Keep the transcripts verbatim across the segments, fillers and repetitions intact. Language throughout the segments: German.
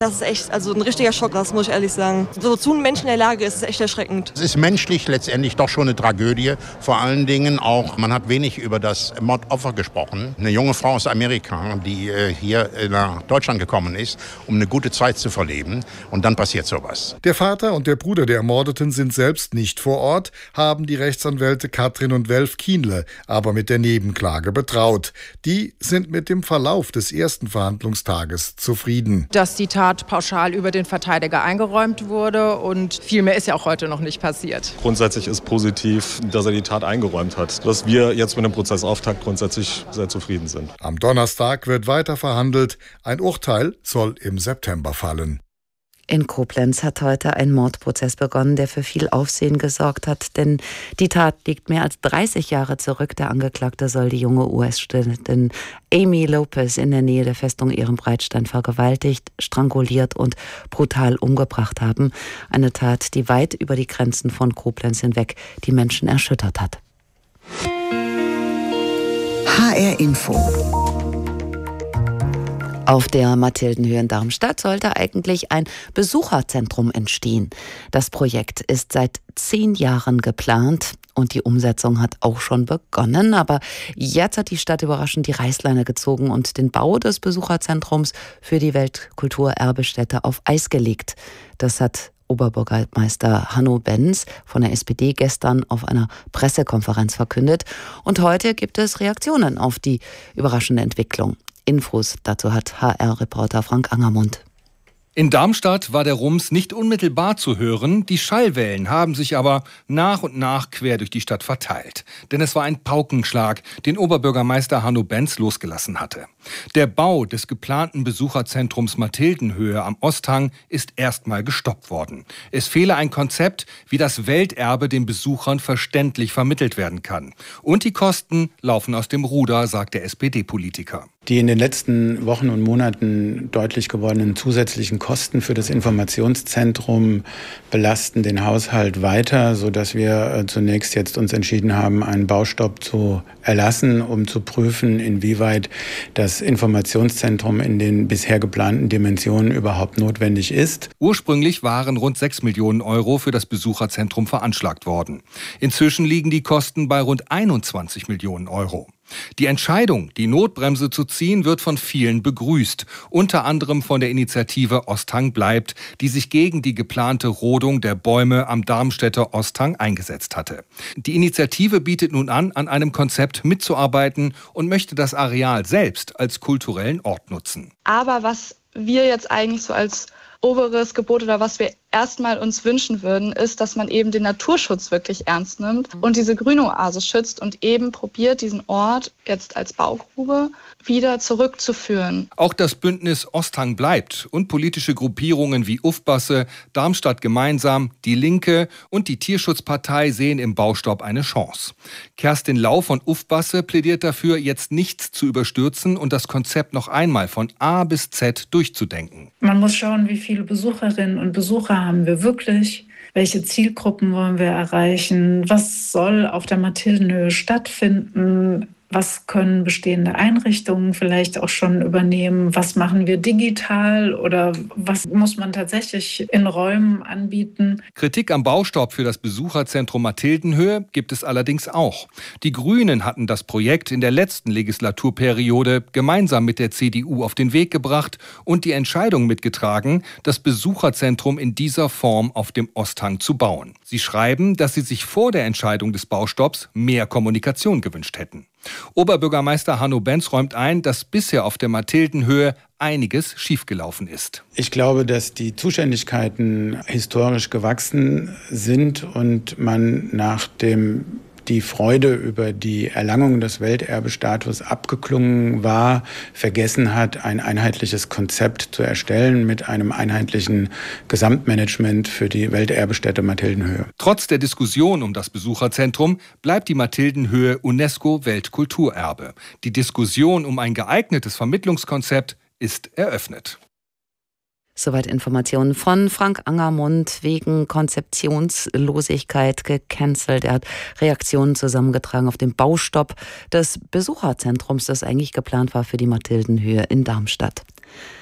Das ist echt, also ein richtiger Schock, das muss ich ehrlich sagen. So zu einem Menschen in der Lage ist, ist echt erschreckend. Es ist menschlich letztendlich doch schon eine Tragödie. Vor allen Dingen auch, man hat wenig über das Mordopfer gesprochen. Eine junge Frau aus Amerika, die äh, hier nach Deutschland gekommen ist, um eine gute Zeit zu verleben. Und dann passiert sowas. Der Vater und der Bruder der Ermordeten sind selbst nicht vor Ort, haben die Rechtsanwälte Katrin und Welf Kienle aber mit der Nebenklage betraut. Die sind mit dem Verlauf des ersten Verhandlungstages zufrieden. Dass die Tat pauschal über den Verteidiger eingeräumt wurde und viel mehr ist ja auch heute noch nicht passiert. Grundsätzlich ist positiv, dass er die Tat eingeräumt hat. Dass wir jetzt mit dem Prozessauftakt grundsätzlich sehr zufrieden sind. Am Donnerstag wird weiter verhandelt. Ein Urteil soll im September fallen. In Koblenz hat heute ein Mordprozess begonnen, der für viel Aufsehen gesorgt hat, denn die Tat liegt mehr als dreißig Jahre zurück. Der Angeklagte soll die junge U S-Studentin Amy Lopez in der Nähe der Festung Ehrenbreitstein vergewaltigt, stranguliert und brutal umgebracht haben. Eine Tat, die weit über die Grenzen von Koblenz hinweg die Menschen erschüttert hat. H R Info. Auf der Mathildenhöhe in Darmstadt sollte eigentlich ein Besucherzentrum entstehen. Das Projekt ist seit zehn Jahren geplant und die Umsetzung hat auch schon begonnen. Aber jetzt hat die Stadt überraschend die Reißleine gezogen und den Bau des Besucherzentrums für die Weltkulturerbestätte auf Eis gelegt. Das hat Oberbürgermeister Hanno Benz von der S P D gestern auf einer Pressekonferenz verkündet. Und heute gibt es Reaktionen auf die überraschende Entwicklung. Infos dazu hat H R-Reporter Frank Angermund. In Darmstadt war der Rums nicht unmittelbar zu hören, die Schallwellen haben sich aber nach und nach quer durch die Stadt verteilt. Denn es war ein Paukenschlag, den Oberbürgermeister Hanno Benz losgelassen hatte. Der Bau des geplanten Besucherzentrums Mathildenhöhe am Osthang ist erstmal gestoppt worden. Es fehle ein Konzept, wie das Welterbe den Besuchern verständlich vermittelt werden kann. Und die Kosten laufen aus dem Ruder, sagt der S P D-Politiker. Die in den letzten Wochen und Monaten deutlich gewordenen zusätzlichen Kosten für das Informationszentrum belasten den Haushalt weiter, sodass wir zunächst jetzt uns entschieden haben, einen Baustopp zu erlassen, um zu prüfen, inwieweit das Informationszentrum in den bisher geplanten Dimensionen überhaupt notwendig ist. Ursprünglich waren rund sechs Millionen Euro für das Besucherzentrum veranschlagt worden. Inzwischen liegen die Kosten bei rund einundzwanzig Millionen Euro. Die Entscheidung, die Notbremse zu ziehen, wird von vielen begrüßt. Unter anderem von der Initiative Osthang bleibt, die sich gegen die geplante Rodung der Bäume am Darmstädter Osthang eingesetzt hatte. Die Initiative bietet nun an, an einem Konzept mitzuarbeiten und möchte das Areal selbst als kulturellen Ort nutzen. Aber was wir jetzt eigentlich so als oberes Gebot oder was wir erstmal uns wünschen würden, ist, dass man eben den Naturschutz wirklich ernst nimmt und diese grüne Oase schützt und eben probiert, diesen Ort jetzt als Baugrube wieder zurückzuführen. Auch das Bündnis Osthang bleibt und politische Gruppierungen wie Ufbasse, Darmstadt gemeinsam, die Linke und die Tierschutzpartei sehen im Baustopp eine Chance. Kerstin Lau von Ufbasse plädiert dafür, jetzt nichts zu überstürzen und das Konzept noch einmal von A bis Z durchzudenken. Man muss schauen, wie viele Besucherinnen und Besucher haben wir wirklich? Welche Zielgruppen wollen wir erreichen? Was soll auf der Mathildenhöhe stattfinden? Was können bestehende Einrichtungen vielleicht auch schon übernehmen? Was machen wir digital oder was muss man tatsächlich in Räumen anbieten? Kritik am Baustopp für das Besucherzentrum Mathildenhöhe gibt es allerdings auch. Die Grünen hatten das Projekt in der letzten Legislaturperiode gemeinsam mit der C D U auf den Weg gebracht und die Entscheidung mitgetragen, das Besucherzentrum in dieser Form auf dem Osthang zu bauen. Sie schreiben, dass sie sich vor der Entscheidung des Baustopps mehr Kommunikation gewünscht hätten. Oberbürgermeister Hanno Benz räumt ein, dass bisher auf der Mathildenhöhe einiges schiefgelaufen ist. Ich glaube, dass die Zuständigkeiten historisch gewachsen sind und man nach dem die Freude über die Erlangung des Welterbestatus abgeklungen war, vergessen hat, ein einheitliches Konzept zu erstellen mit einem einheitlichen Gesamtmanagement für die Welterbestätte Mathildenhöhe. Trotz der Diskussion um das Besucherzentrum bleibt die Mathildenhöhe UNESCO-Weltkulturerbe. Die Diskussion um ein geeignetes Vermittlungskonzept ist eröffnet. Soweit Informationen von Frank Angermund, wegen Konzeptionslosigkeit gecancelt. Er hat Reaktionen zusammengetragen auf den Baustopp des Besucherzentrums, das eigentlich geplant war für die Mathildenhöhe in Darmstadt.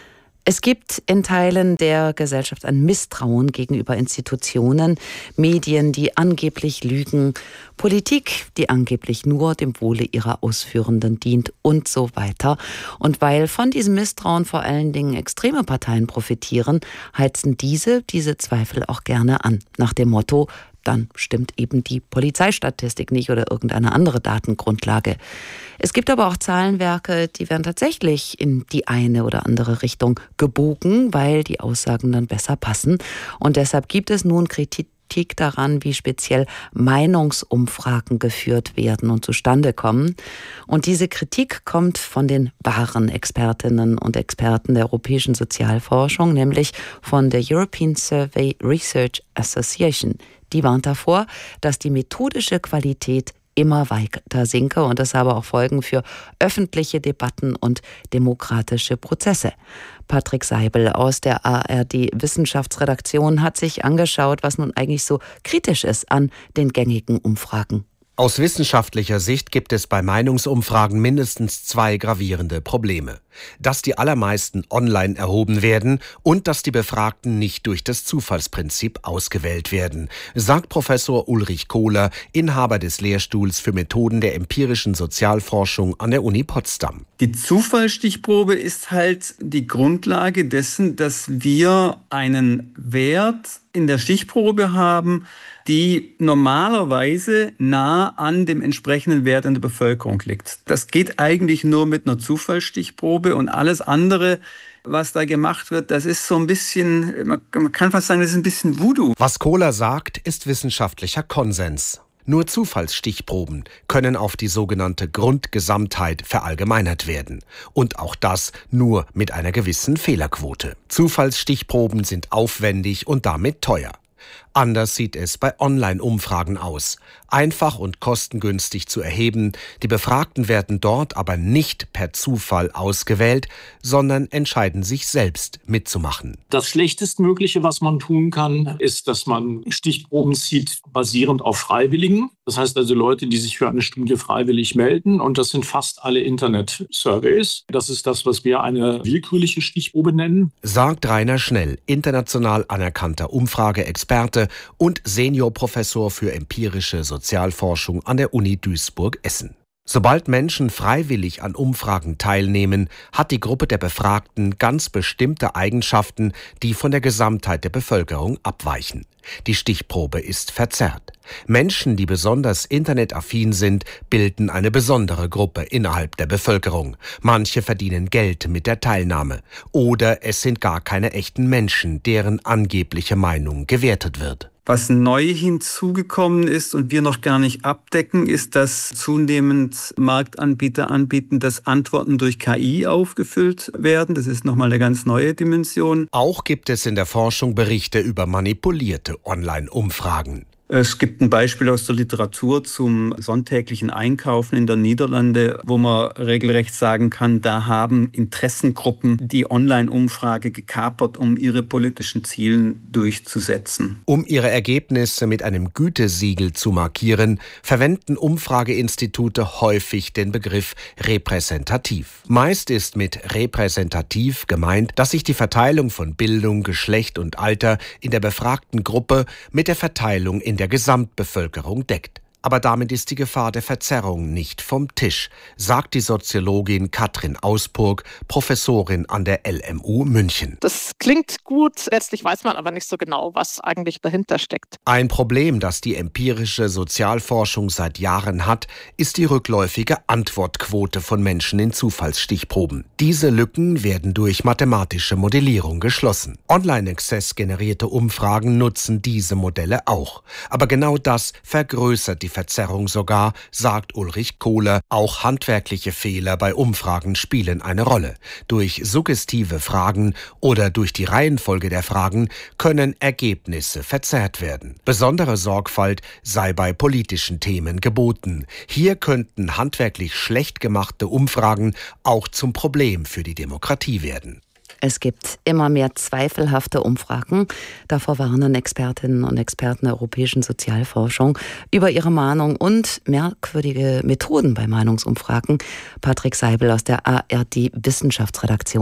Es gibt in Teilen der Gesellschaft ein Misstrauen gegenüber Institutionen, Medien, die angeblich lügen, Politik, die angeblich nur dem Wohle ihrer Ausführenden dient und so weiter. Und weil von diesem Misstrauen vor allen Dingen extreme Parteien profitieren, heizen diese diese Zweifel auch gerne an. Nach dem Motto, dann stimmt eben die Polizeistatistik nicht oder irgendeine andere Datengrundlage. Es gibt aber auch Zahlenwerke, die werden tatsächlich in die eine oder andere Richtung gebogen, weil die Aussagen dann besser passen. Und deshalb gibt es nun Kritik daran, wie speziell Meinungsumfragen geführt werden und zustande kommen. Und diese Kritik kommt von den wahren Expertinnen und Experten der europäischen Sozialforschung, nämlich von der European Survey Research Association. Die warnt davor, dass die methodische Qualität immer weiter sinke und das habe auch Folgen für öffentliche Debatten und demokratische Prozesse. Patrick Seibel aus der A R D-Wissenschaftsredaktion hat sich angeschaut, was nun eigentlich so kritisch ist an den gängigen Umfragen. Aus wissenschaftlicher Sicht gibt es bei Meinungsumfragen mindestens zwei gravierende Probleme. Dass die allermeisten online erhoben werden und dass die Befragten nicht durch das Zufallsprinzip ausgewählt werden, sagt Professor Ulrich Kohler, Inhaber des Lehrstuhls für Methoden der empirischen Sozialforschung an der Uni Potsdam. Die Zufallsstichprobe ist halt die Grundlage dessen, dass wir einen Wert in der Stichprobe haben, die normalerweise nah an dem entsprechenden Wert in der Bevölkerung liegt. Das geht eigentlich nur mit einer Zufallsstichprobe und alles andere, was da gemacht wird, das ist so ein bisschen, man kann fast sagen, das ist ein bisschen Voodoo. Was Kohler sagt, ist wissenschaftlicher Konsens. Nur Zufallsstichproben können auf die sogenannte Grundgesamtheit verallgemeinert werden. Und auch das nur mit einer gewissen Fehlerquote. Zufallsstichproben sind aufwendig und damit teuer. Anders sieht es bei Online-Umfragen aus. Einfach und kostengünstig zu erheben, die Befragten werden dort aber nicht per Zufall ausgewählt, sondern entscheiden sich selbst mitzumachen. Das Schlechtestmögliche, was man tun kann, ist, dass man Stichproben zieht, basierend auf Freiwilligen. Das heißt also Leute, die sich für eine Studie freiwillig melden. Und das sind fast alle Internet-Surveys. Das ist das, was wir eine willkürliche Stichprobe nennen. Sagt Rainer Schnell, international anerkannter Umfrageexperte und Seniorprofessor für empirische Sozialforschung an der Uni Duisburg-Essen. Sobald Menschen freiwillig an Umfragen teilnehmen, hat die Gruppe der Befragten ganz bestimmte Eigenschaften, die von der Gesamtheit der Bevölkerung abweichen. Die Stichprobe ist verzerrt. Menschen, die besonders internetaffin sind, bilden eine besondere Gruppe innerhalb der Bevölkerung. Manche verdienen Geld mit der Teilnahme. Oder es sind gar keine echten Menschen, deren angebliche Meinung gewertet wird. Was neu hinzugekommen ist und wir noch gar nicht abdecken, ist, dass zunehmend Marktanbieter anbieten, dass Antworten durch K I aufgefüllt werden. Das ist nochmal eine ganz neue Dimension. Auch gibt es in der Forschung Berichte über manipulierte Online-Umfragen. Es gibt ein Beispiel aus der Literatur zum sonntäglichen Einkaufen in den Niederlanden, wo man regelrecht sagen kann, da haben Interessengruppen die Online-Umfrage gekapert, um ihre politischen Ziele durchzusetzen. Um ihre Ergebnisse mit einem Gütesiegel zu markieren, verwenden Umfrageinstitute häufig den Begriff repräsentativ. Meist ist mit repräsentativ gemeint, dass sich die Verteilung von Bildung, Geschlecht und Alter in der befragten Gruppe mit der Verteilung in der Gesamtbevölkerung deckt. Aber damit ist die Gefahr der Verzerrung nicht vom Tisch, sagt die Soziologin Katrin Auspurg, Professorin an der L M U München. Das klingt gut, letztlich weiß man aber nicht so genau, was eigentlich dahinter steckt. Ein Problem, das die empirische Sozialforschung seit Jahren hat, ist die rückläufige Antwortquote von Menschen in Zufallsstichproben. Diese Lücken werden durch mathematische Modellierung geschlossen. Online-Access generierte Umfragen nutzen diese Modelle auch. Aber genau das vergrößert die Verzerrung sogar, sagt Ulrich Kohler. Auch handwerkliche Fehler bei Umfragen spielen eine Rolle. Durch suggestive Fragen oder durch die Reihenfolge der Fragen können Ergebnisse verzerrt werden. Besondere Sorgfalt sei bei politischen Themen geboten. Hier könnten handwerklich schlecht gemachte Umfragen auch zum Problem für die Demokratie werden. Es gibt immer mehr zweifelhafte Umfragen. Davor warnen Expertinnen und Experten der europäischen Sozialforschung über ihre Mahnung und merkwürdige Methoden bei Meinungsumfragen. Patrick Seibel aus der A R D-Wissenschaftsredaktion.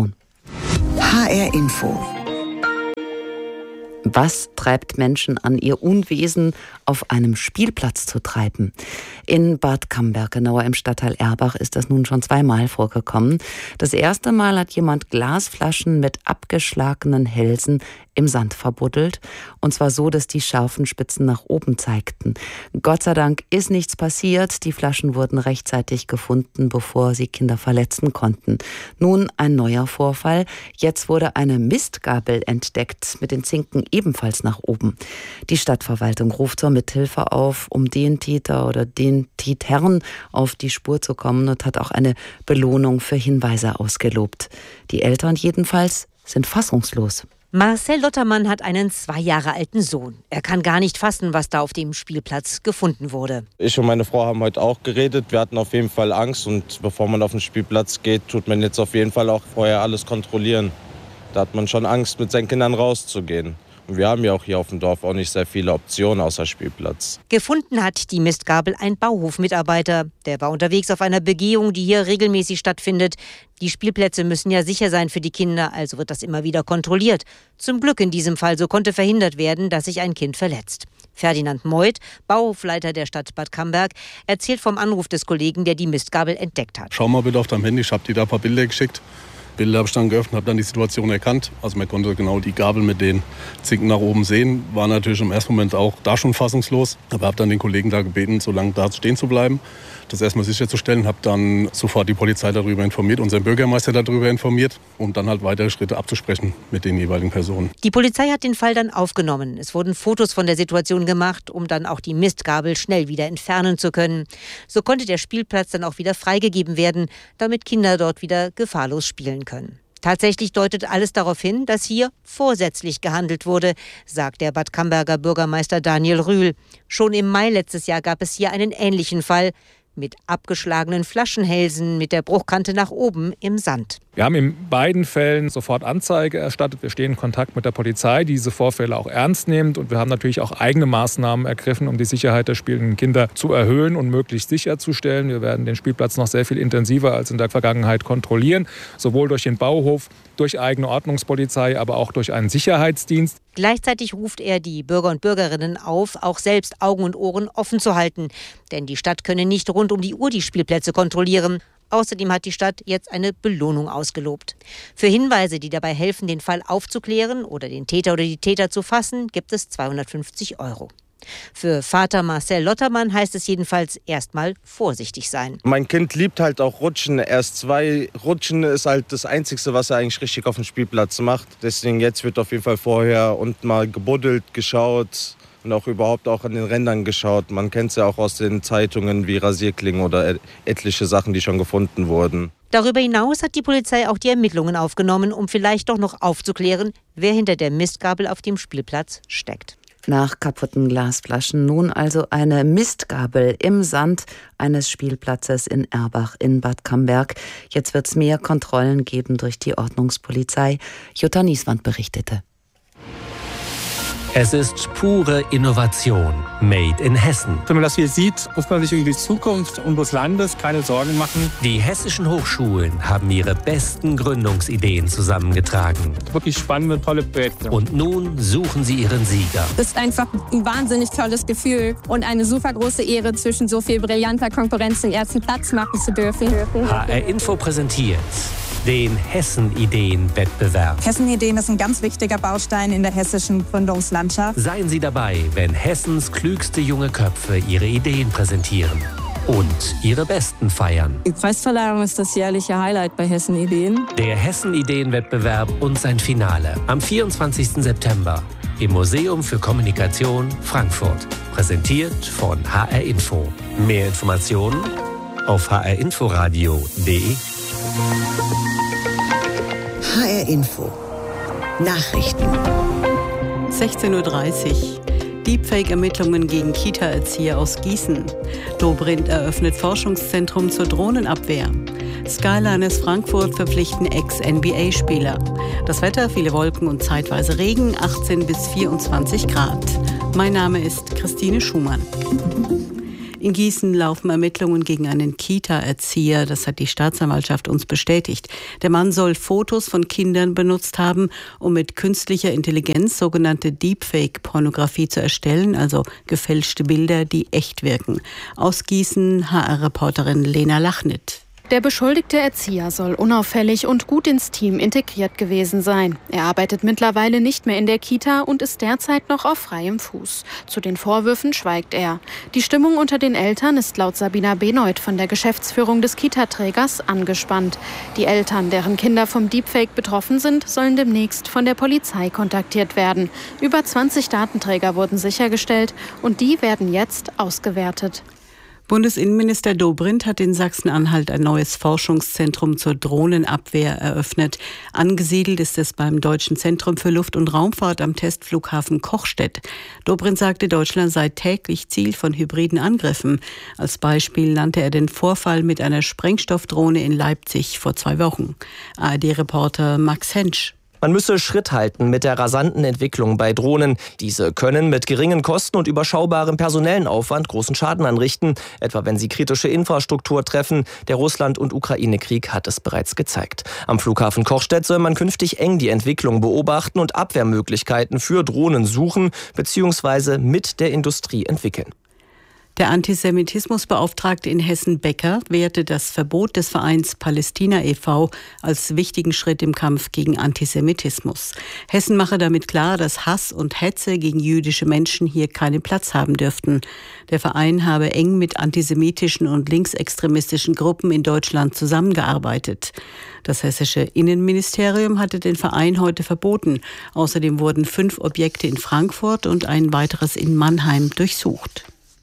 H R Info. Was treibt Menschen an, ihr Unwesen auf einem Spielplatz zu treiben? In Bad Camberg, genauer im Stadtteil Erbach, ist das nun schon zweimal vorgekommen. Das erste Mal hat jemand Glasflaschen mit abgeschlagenen Hälsen im Sand verbuddelt. Und zwar so, dass die scharfen Spitzen nach oben zeigten. Gott sei Dank ist nichts passiert. Die Flaschen wurden rechtzeitig gefunden, bevor sie Kinder verletzen konnten. Nun ein neuer Vorfall. Jetzt wurde eine Mistgabel entdeckt, mit den Zinken ebenfalls nach oben. Die Stadtverwaltung ruft zur Mithilfe auf, um den Täter oder den Tätern auf die Spur zu kommen, und hat auch eine Belohnung für Hinweise ausgelobt. Die Eltern jedenfalls sind fassungslos. Marcel Lottermann hat einen zwei Jahre alten Sohn. Er kann gar nicht fassen, was da auf dem Spielplatz gefunden wurde. Ich und meine Frau haben heute auch geredet. Wir hatten auf jeden Fall Angst. Und bevor man auf den Spielplatz geht, tut man jetzt auf jeden Fall auch vorher alles kontrollieren. Da hat man schon Angst, mit seinen Kindern rauszugehen. Und wir haben ja auch hier auf dem Dorf auch nicht sehr viele Optionen außer Spielplatz. Gefunden hat die Mistgabel ein Bauhofmitarbeiter. Der war unterwegs auf einer Begehung, die hier regelmäßig stattfindet. Die Spielplätze müssen ja sicher sein für die Kinder, also wird das immer wieder kontrolliert. Zum Glück in diesem Fall, so konnte verhindert werden, dass sich ein Kind verletzt. Ferdinand Meuth, Bauhofleiter der Stadt Bad Camberg, erzählt vom Anruf des Kollegen, der die Mistgabel entdeckt hat. Schau mal bitte auf deinem Handy, ich habe dir da ein paar Bilder geschickt. Bilder habe ich dann geöffnet, habe dann die Situation erkannt. Also man konnte genau die Gabel mit den Zinken nach oben sehen. War natürlich im ersten Moment auch da schon fassungslos. Aber habe dann den Kollegen da gebeten, so lange da stehen zu bleiben, das erstmal sicherzustellen. Habe dann sofort die Polizei darüber informiert, unseren Bürgermeister darüber informiert, um dann halt weitere Schritte abzusprechen mit den jeweiligen Personen. Die Polizei hat den Fall dann aufgenommen. Es wurden Fotos von der Situation gemacht, um dann auch die Mistgabel schnell wieder entfernen zu können. So konnte der Spielplatz dann auch wieder freigegeben werden, damit Kinder dort wieder gefahrlos spielen können. Tatsächlich deutet alles darauf hin, dass hier vorsätzlich gehandelt wurde, sagt der Bad Camberger Bürgermeister Daniel Rühl. Schon im Mai letztes Jahr gab es hier einen ähnlichen Fall mit abgeschlagenen Flaschenhälsen mit der Bruchkante nach oben im Sand. Wir haben in beiden Fällen sofort Anzeige erstattet. Wir stehen in Kontakt mit der Polizei, die diese Vorfälle auch ernst nimmt. Und wir haben natürlich auch eigene Maßnahmen ergriffen, um die Sicherheit der spielenden Kinder zu erhöhen und möglichst sicherzustellen. Wir werden den Spielplatz noch sehr viel intensiver als in der Vergangenheit kontrollieren. Sowohl durch den Bauhof, durch eigene Ordnungspolizei, aber auch durch einen Sicherheitsdienst. Gleichzeitig ruft er die Bürger und Bürgerinnen auf, auch selbst Augen und Ohren offen zu halten. Denn die Stadt könne nicht rund um die Uhr die Spielplätze kontrollieren. Außerdem hat die Stadt jetzt eine Belohnung ausgelobt. Für Hinweise, die dabei helfen, den Fall aufzuklären oder den Täter oder die Täter zu fassen, gibt es zweihundertfünfzig Euro. Für Vater Marcel Lottermann heißt es jedenfalls erstmal vorsichtig sein. Mein Kind liebt halt auch Rutschen. Er ist zwei. Rutschen ist halt das Einzige, was er eigentlich richtig auf dem Spielplatz macht. Deswegen jetzt wird auf jeden Fall vorher unten mal gebuddelt, geschaut und auch überhaupt auch an den Rändern geschaut. Man kennt es ja auch aus den Zeitungen wie Rasierklingen oder etliche Sachen, die schon gefunden wurden. Darüber hinaus hat die Polizei auch die Ermittlungen aufgenommen, um vielleicht doch noch aufzuklären, wer hinter der Mistgabel auf dem Spielplatz steckt. Nach kaputten Glasflaschen nun also eine Mistgabel im Sand eines Spielplatzes in Erbach in Bad Camberg. Jetzt wird es mehr Kontrollen geben durch die Ordnungspolizei. Jutta Nieswand berichtete. Es ist pure Innovation, made in Hessen. Wenn man das hier sieht, muss man sich über die Zukunft unseres Landes keine Sorgen machen. Die hessischen Hochschulen haben ihre besten Gründungsideen zusammengetragen. Wirklich spannende, tolle Projekte. Und nun suchen sie ihren Sieger. Es ist einfach ein wahnsinnig tolles Gefühl und eine super große Ehre, zwischen so viel brillanter Konkurrenz den ersten Platz machen zu dürfen. H R Info präsentiert den Hessen-Ideen-Wettbewerb. Hessen-Ideen ist ein ganz wichtiger Baustein in der hessischen Gründungslandschaft. Seien Sie dabei, wenn Hessens klügste junge Köpfe ihre Ideen präsentieren und ihre besten feiern. Die Preisverleihung ist das jährliche Highlight bei Hessen-Ideen. Der Hessen-Ideen-Wettbewerb und sein Finale am vierundzwanzigsten September im Museum für Kommunikation Frankfurt. Präsentiert von H R Info. Mehr Informationen auf h r inforadio punkt d e. H R Info Nachrichten. sechzehn Uhr dreißig. Deepfake-Ermittlungen gegen Kita-Erzieher aus Gießen. Dobrindt eröffnet Forschungszentrum zur Drohnenabwehr. Skyliners Frankfurt verpflichten Ex-N B A-Spieler. Das Wetter, viele Wolken und zeitweise Regen, achtzehn bis vierundzwanzig Grad. Mein Name ist Christine Schumann. In Gießen laufen Ermittlungen gegen einen Kita-Erzieher. Das hat die Staatsanwaltschaft uns bestätigt. Der Mann soll Fotos von Kindern benutzt haben, um mit künstlicher Intelligenz sogenannte Deepfake-Pornografie zu erstellen, also gefälschte Bilder, die echt wirken. Aus Gießen H R-Reporterin Lena Lachnit. Der beschuldigte Erzieher soll unauffällig und gut ins Team integriert gewesen sein. Er arbeitet mittlerweile nicht mehr in der Kita und ist derzeit noch auf freiem Fuß. Zu den Vorwürfen schweigt er. Die Stimmung unter den Eltern ist laut Sabina Benoit von der Geschäftsführung des Kita-Trägers angespannt. Die Eltern, deren Kinder vom Deepfake betroffen sind, sollen demnächst von der Polizei kontaktiert werden. Über zwanzig Datenträger wurden sichergestellt und die werden jetzt ausgewertet. Bundesinnenminister Dobrindt hat in Sachsen-Anhalt ein neues Forschungszentrum zur Drohnenabwehr eröffnet. Angesiedelt ist es beim Deutschen Zentrum für Luft- und Raumfahrt am Testflughafen Kochstedt. Dobrindt sagte, Deutschland sei täglich Ziel von hybriden Angriffen. Als Beispiel nannte er den Vorfall mit einer Sprengstoffdrohne in Leipzig vor zwei Wochen. A R D-Reporter Max Hensch. Man müsse Schritt halten mit der rasanten Entwicklung bei Drohnen. Diese können mit geringen Kosten und überschaubarem personellen Aufwand großen Schaden anrichten, etwa wenn sie kritische Infrastruktur treffen. Der Russland- und Ukraine-Krieg hat es bereits gezeigt. Am Flughafen Kochstedt soll man künftig eng die Entwicklung beobachten und Abwehrmöglichkeiten für Drohnen suchen bzw. mit der Industrie entwickeln. Der Antisemitismusbeauftragte in Hessen Becker wertet das Verbot des Vereins Palästina e V als wichtigen Schritt im Kampf gegen Antisemitismus. Hessen mache damit klar, dass Hass und Hetze gegen jüdische Menschen hier keinen Platz haben dürften. Der Verein habe eng mit antisemitischen und linksextremistischen Gruppen in Deutschland zusammengearbeitet. Das hessische Innenministerium hatte den Verein heute verboten. Außerdem wurden fünf Objekte in Frankfurt und ein weiteres in Mannheim durchsucht.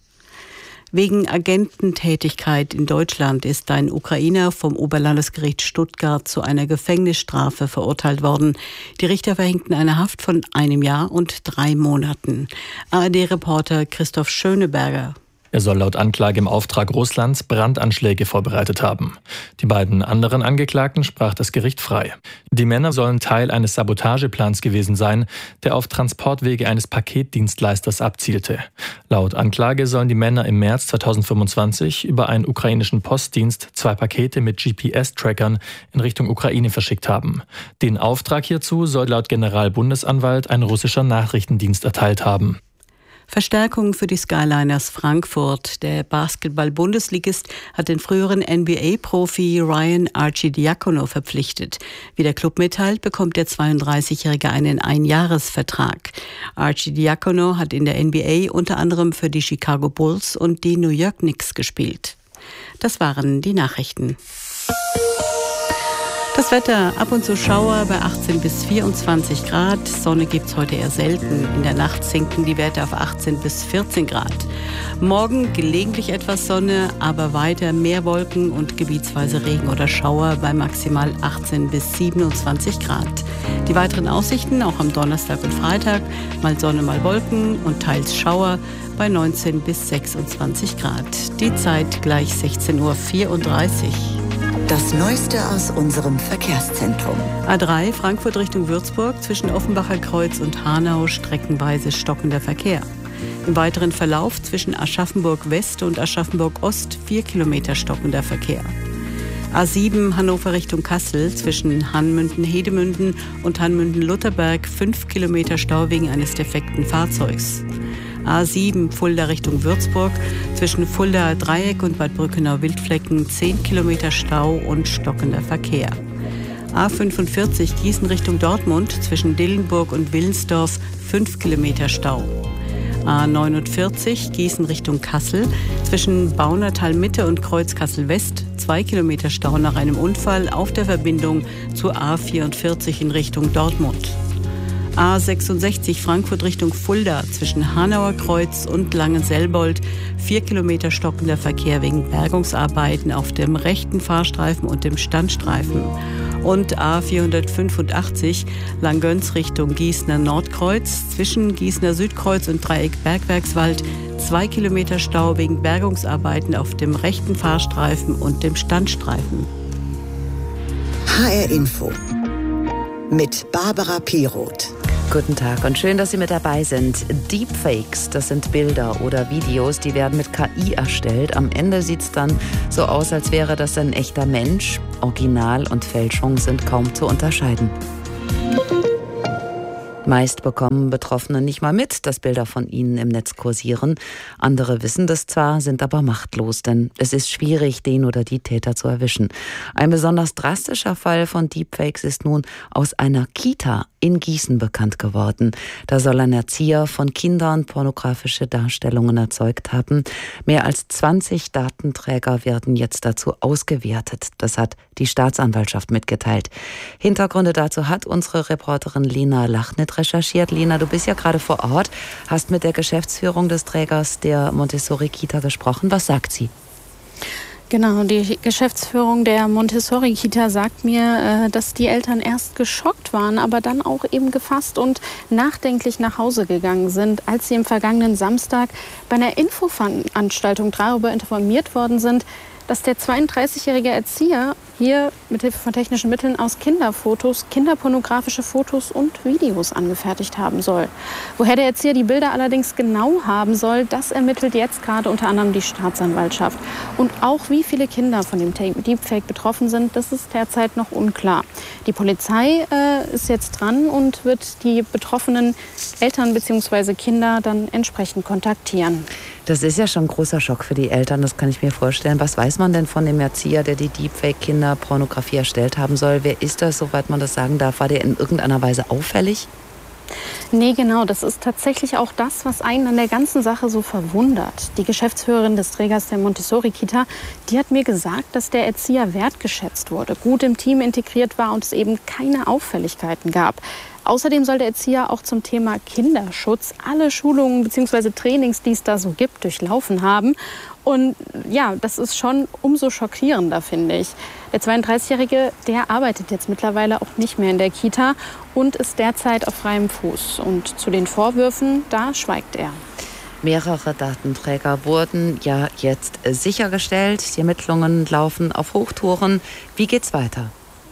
Wegen Agententätigkeit in Deutschland ist ein Ukrainer vom Oberlandesgericht Stuttgart zu einer Gefängnisstrafe verurteilt worden. Die Richter verhängten eine Haft von einem Jahr und drei Monaten. A R D-Reporter Christoph Schöneberger. Er soll laut Anklage im Auftrag Russlands Brandanschläge vorbereitet haben. Die beiden anderen Angeklagten sprach das Gericht frei. Die Männer sollen Teil eines Sabotageplans gewesen sein, der auf Transportwege eines Paketdienstleisters abzielte. Laut Anklage sollen die Männer im März zweitausendfünfundzwanzig über einen ukrainischen Postdienst zwei Pakete mit G P S-Trackern in Richtung Ukraine verschickt haben. Den Auftrag hierzu soll laut Generalbundesanwalt ein russischer Nachrichtendienst erteilt haben. Verstärkung für die Skyliners Frankfurt. Der Basketball-Bundesligist hat den früheren N B A-Profi Ryan Arcidiacono verpflichtet. Wie der Club mitteilt, bekommt der zweiunddreißigjährige einen Einjahresvertrag. Arcidiacono hat in der N B A unter anderem für die Chicago Bulls und die New York Knicks gespielt. Das waren die Nachrichten. Das Wetter, ab und zu Schauer bei achtzehn bis vierundzwanzig Grad. Sonne gibt's heute eher selten. In der Nacht sinken die Werte auf achtzehn bis vierzehn Grad. Morgen gelegentlich etwas Sonne, aber weiter mehr Wolken und gebietsweise Regen oder Schauer bei maximal achtzehn bis siebenundzwanzig Grad. Die weiteren Aussichten auch am Donnerstag und Freitag. Mal Sonne, mal Wolken und teils Schauer bei neunzehn bis sechsundzwanzig Grad. Die Zeit gleich sechzehn Uhr vierunddreißig. Das Neueste aus unserem Verkehrszentrum. A drei Frankfurt Richtung Würzburg zwischen Offenbacher Kreuz und Hanau streckenweise stockender Verkehr. Im weiteren Verlauf zwischen Aschaffenburg West und Aschaffenburg Ost vier Kilometer stockender Verkehr. A sieben Hannover Richtung Kassel zwischen Hanmünden-Hedemünden und Hanmünden-Lutherberg fünf Kilometer Stau wegen eines defekten Fahrzeugs. A sieben Fulda Richtung Würzburg zwischen Fulda Dreieck und Bad Brückenau-Wildflecken zehn Kilometer Stau und stockender Verkehr. A fünfundvierzig Gießen Richtung Dortmund zwischen Dillenburg und Willensdorf fünf Kilometer Stau. A neunundvierzig Gießen Richtung Kassel zwischen Baunatal Mitte und Kreuz Kassel West zwei Kilometer Stau nach einem Unfall auf der Verbindung zur A vierundvierzig in Richtung Dortmund. A sechsundsechzig Frankfurt Richtung Fulda zwischen Hanauer Kreuz und Langenselbold vier Kilometer stockender Verkehr wegen Bergungsarbeiten auf dem rechten Fahrstreifen und dem Standstreifen. Und A vierhundertfünfundachtzig Langgöns Richtung Gießener Nordkreuz zwischen Gießener Südkreuz und Dreieck Bergwerkswald zwei Kilometer Stau wegen Bergungsarbeiten auf dem rechten Fahrstreifen und dem Standstreifen. H R Info mit Barbara Piroth. Guten Tag und schön, dass Sie mit dabei sind. Deepfakes, das sind Bilder oder Videos, die werden mit K I erstellt. Am Ende sieht es dann so aus, als wäre das ein echter Mensch. Original und Fälschung sind kaum zu unterscheiden. Meist bekommen Betroffene nicht mal mit, dass Bilder von ihnen im Netz kursieren. Andere wissen das zwar, sind aber machtlos, denn es ist schwierig, den oder die Täter zu erwischen. Ein besonders drastischer Fall von Deepfakes ist nun aus einer Kita in Gießen bekannt geworden. Da soll ein Erzieher von Kindern pornografische Darstellungen erzeugt haben. Mehr als zwanzig Datenträger werden jetzt dazu ausgewertet. Das hat die Staatsanwaltschaft mitgeteilt. Hintergründe dazu hat unsere Reporterin Lena Lachnit recherchiert. Lena, du bist ja gerade vor Ort, hast mit der Geschäftsführung des Trägers der Montessori-Kita gesprochen. Was sagt sie? Genau, die Geschäftsführung der Montessori-Kita sagt mir, dass die Eltern erst geschockt waren, aber dann auch eben gefasst und nachdenklich nach Hause gegangen sind, als sie im vergangenen Samstag bei einer Infoveranstaltung darüber informiert worden sind, dass der zweiunddreißigjährige Erzieher hier mit Hilfe von technischen Mitteln aus Kinderfotos, kinderpornografische Fotos und Videos angefertigt haben soll. Woher der Erzieher die Bilder allerdings genau haben soll, das ermittelt jetzt gerade unter anderem die Staatsanwaltschaft. Und auch wie viele Kinder von dem Deepfake betroffen sind, das ist derzeit noch unklar. Die Polizei äh, ist jetzt dran und wird die betroffenen Eltern bzw. Kinder dann entsprechend kontaktieren. Das ist ja schon ein großer Schock für die Eltern, das kann ich mir vorstellen. Was weiß man denn von dem Erzieher, der die Deepfake-Kinderpornografie erstellt haben soll? Wer ist das, soweit man das sagen darf? War der in irgendeiner Weise auffällig? Nee, genau. Das ist tatsächlich auch das, was einen an der ganzen Sache so verwundert. Die Geschäftsführerin des Trägers der Montessori-Kita, die hat mir gesagt, dass der Erzieher wertgeschätzt wurde, gut im Team integriert war und es eben keine Auffälligkeiten gab. Außerdem soll der Erzieher auch zum Thema Kinderschutz alle Schulungen bzw. Trainings, die es da so gibt, durchlaufen haben. Und ja, das ist schon umso schockierender, finde ich. Der zweiunddreißigjährige, der arbeitet jetzt mittlerweile auch nicht mehr in der Kita und ist derzeit auf freiem Fuß. Und zu den Vorwürfen, da schweigt er. Mehrere Datenträger wurden ja jetzt sichergestellt. Die Ermittlungen laufen auf Hochtouren. Wie geht's weiter?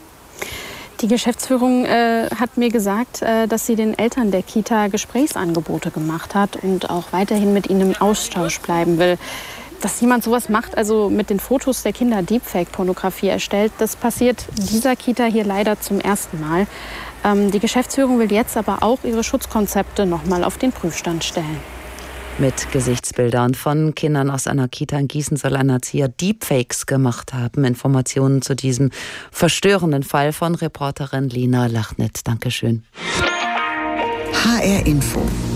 Die Geschäftsführung äh, hat mir gesagt, äh, dass sie den Eltern der Kita Gesprächsangebote gemacht hat und auch weiterhin mit ihnen im Austausch bleiben will. Dass jemand sowas macht, also mit den Fotos der Kinder Deepfake-Pornografie erstellt, das passiert dieser Kita hier leider zum ersten Mal. Ähm, die Geschäftsführung will jetzt aber auch ihre Schutzkonzepte noch mal auf den Prüfstand stellen. Mit Gesichtsbildern von Kindern aus einer Kita in Gießen soll ein Erzieher Deepfakes gemacht haben. Informationen zu diesem verstörenden Fall von Reporterin Lena Lachnit. Dankeschön. H R Info.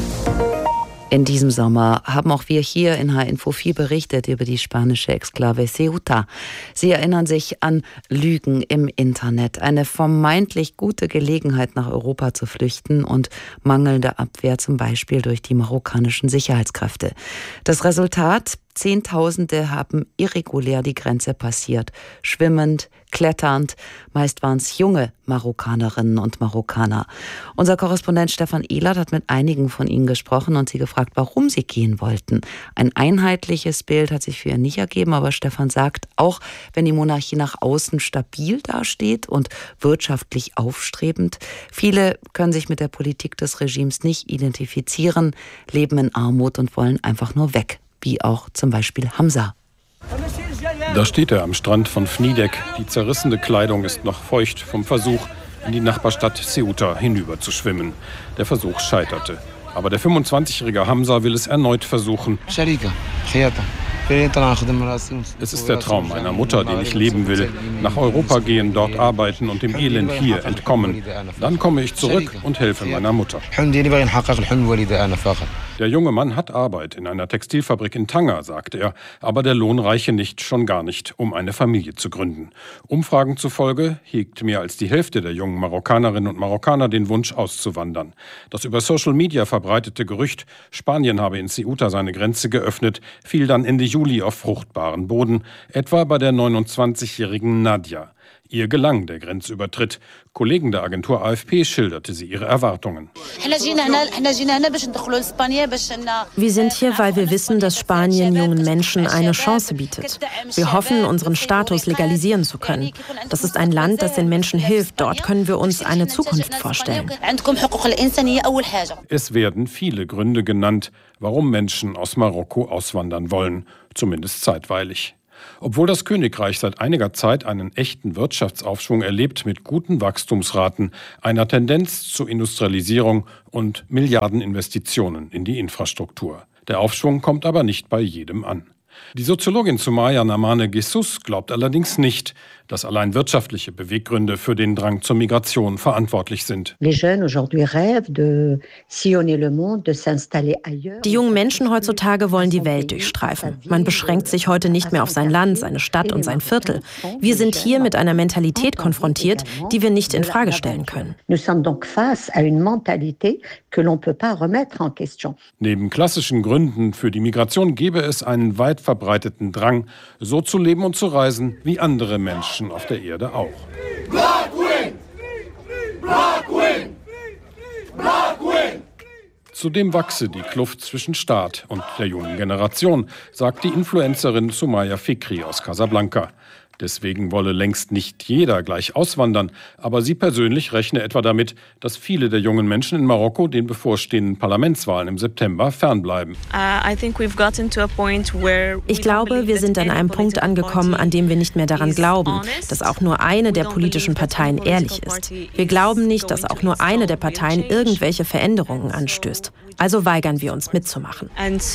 In diesem Sommer haben auch wir hier in H R Info viel berichtet über die spanische Exklave Ceuta. Sie erinnern sich an Lügen im Internet, eine vermeintlich gute Gelegenheit, nach Europa zu flüchten und mangelnde Abwehr zum Beispiel durch die marokkanischen Sicherheitskräfte. Das Resultat: Zehntausende haben irregulär die Grenze passiert, schwimmend, kletternd. Meist waren es junge Marokkanerinnen und Marokkaner. Unser Korrespondent Stefan Ehlert hat mit einigen von ihnen gesprochen und sie gefragt, warum sie gehen wollten. Ein einheitliches Bild hat sich für ihn nicht ergeben, aber Stefan sagt, auch wenn die Monarchie nach außen stabil dasteht und wirtschaftlich aufstrebend, viele können sich mit der Politik des Regimes nicht identifizieren, leben in Armut und wollen einfach nur weg. Wie auch zum Beispiel Hamza. Da steht er am Strand von Fnidek. Die zerrissene Kleidung ist noch feucht vom Versuch, in die Nachbarstadt Ceuta hinüber zu schwimmen. Der Versuch scheiterte. Aber der fünfundzwanzigjährige Hamza will es erneut versuchen. Es ist der Traum einer Mutter, den ich leben will. Nach Europa gehen, dort arbeiten und dem Elend hier entkommen. Dann komme ich zurück und helfe meiner Mutter. Der junge Mann hat Arbeit in einer Textilfabrik in Tanger, sagt er. Aber der Lohn reiche nicht, schon gar nicht, um eine Familie zu gründen. Umfragen zufolge hegt mehr als die Hälfte der jungen Marokkanerinnen und Marokkaner den Wunsch, auszuwandern. Das über Social Media verbreitete Gerücht, Spanien habe in Ceuta seine Grenze geöffnet, fiel dann Ende Juli auf fruchtbaren Boden, etwa bei der neunundzwanzigjährigen Nadia. Ihr gelang der Grenzübertritt. Kollegen der Agentur A F P schilderte sie ihre Erwartungen. Wir sind hier, weil wir wissen, dass Spanien jungen Menschen eine Chance bietet. Wir hoffen, unseren Status legalisieren zu können. Das ist ein Land, das den Menschen hilft. Dort können wir uns eine Zukunft vorstellen. Es werden viele Gründe genannt, warum Menschen aus Marokko auswandern wollen, zumindest zeitweilig. Obwohl das Königreich seit einiger Zeit einen echten Wirtschaftsaufschwung erlebt mit guten Wachstumsraten, einer Tendenz zur Industrialisierung und Milliardeninvestitionen in die Infrastruktur. Der Aufschwung kommt aber nicht bei jedem an. Die Soziologin Soumaya Namane Ghessous glaubt allerdings nicht, dass allein wirtschaftliche Beweggründe für den Drang zur Migration verantwortlich sind. Die jungen Menschen heutzutage wollen die Welt durchstreifen. Man beschränkt sich heute nicht mehr auf sein Land, seine Stadt und sein Viertel. Wir sind hier mit einer Mentalität konfrontiert, die wir nicht in Frage stellen können. Neben klassischen Gründen für die Migration gäbe es einen weit verbreiteten Drang, so zu leben und zu reisen wie andere Menschen auf der Erde auch. Zudem wachse die Kluft zwischen Staat und der jungen Generation, sagt die Influencerin Soumaya Fikri aus Casablanca. Deswegen wolle längst nicht jeder gleich auswandern, aber sie persönlich rechne etwa damit, dass viele der jungen Menschen in Marokko den bevorstehenden Parlamentswahlen im September fernbleiben. Ich glaube, wir sind an einem Punkt angekommen, an dem wir nicht mehr daran glauben, dass auch nur eine der politischen Parteien ehrlich ist. Wir glauben nicht, dass auch nur eine der Parteien irgendwelche Veränderungen anstößt. Also weigern wir uns mitzumachen.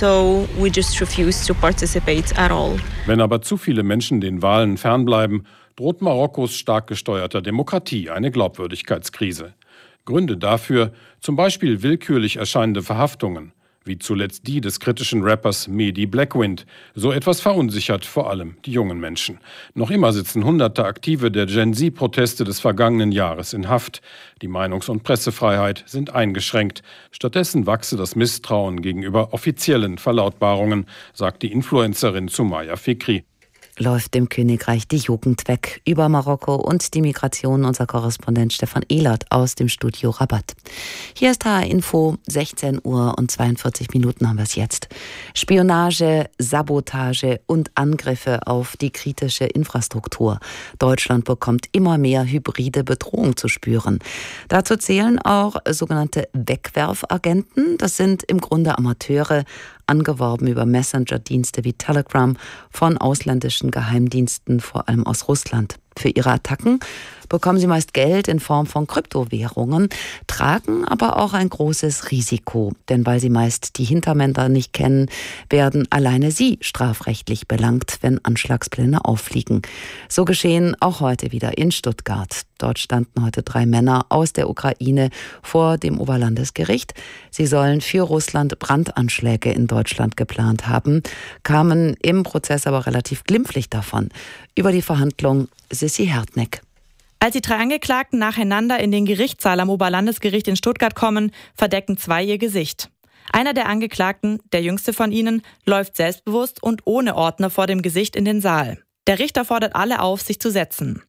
Wenn aber zu viele Menschen den Wahlen fernbleiben, droht Marokkos stark gesteuerter Demokratie eine Glaubwürdigkeitskrise. Gründe dafür zum Beispiel willkürlich erscheinende Verhaftungen, wie zuletzt die des kritischen Rappers Mehdi Blackwind. So etwas verunsichert vor allem die jungen Menschen. Noch immer sitzen hunderte Aktive der Gen-Z-Proteste des vergangenen Jahres in Haft. Die Meinungs- und Pressefreiheit sind eingeschränkt. Stattdessen wachse das Misstrauen gegenüber offiziellen Verlautbarungen, sagt die Influencerin Soumaya Fikri. Läuft dem Königreich die Jugend weg. Über Marokko und die Migration unser Korrespondent Stefan Ehlert aus dem Studio Rabat. Hier ist H R Info, sechzehn Uhr und zweiundvierzig Minuten haben wir es jetzt. Spionage, Sabotage und Angriffe auf die kritische Infrastruktur. Deutschland bekommt immer mehr hybride Bedrohung zu spüren. Dazu zählen auch sogenannte Wegwerfagenten. Das sind im Grunde Amateure, angeworben über Messenger-Dienste wie Telegram von ausländischen Geheimdiensten, vor allem aus Russland. Für ihre Attacken bekommen sie meist Geld in Form von Kryptowährungen, tragen aber auch ein großes Risiko. Denn weil sie meist die Hintermänner nicht kennen, werden alleine sie strafrechtlich belangt, wenn Anschlagspläne auffliegen. So geschehen auch heute wieder in Stuttgart. Dort standen heute drei Männer aus der Ukraine vor dem Oberlandesgericht. Sie sollen für Russland Brandanschläge in Deutschland geplant haben, kamen im Prozess aber relativ glimpflich davon. Über die Verhandlung Sissi Hertneck. Als die drei Angeklagten nacheinander in den Gerichtssaal am Oberlandesgericht in Stuttgart kommen, verdecken zwei ihr Gesicht. Einer der Angeklagten, der jüngste von ihnen, läuft selbstbewusst und ohne Ordner vor dem Gesicht in den Saal. Der Richter fordert alle auf, sich zu setzen.